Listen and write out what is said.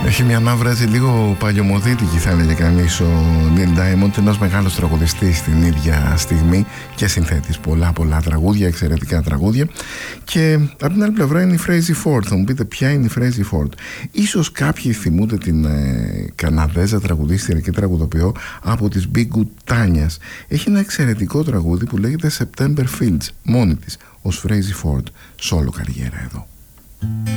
Έχει μια μαύρα έτσι λίγο παλιωμοδίτικη θα έλεγε κανείς ο Neil Diamond, ένας μεγάλος τραγουδιστής στην ίδια στιγμή και συνθέτης πολλά τραγούδια, εξαιρετικά τραγούδια. Και από την άλλη πλευρά είναι η Frazey Ford. Θα μου πείτε ποια είναι η Frazey Ford. Ίσως κάποιοι θυμούνται την Καναδέζα τραγουδίστρια και τραγουδοποιό από τις Big Good Tanyas. Έχει ένα εξαιρετικό τραγούδι που λέγεται September Fields, μόνη της ως Frazey Ford, solo καριέρα εδώ.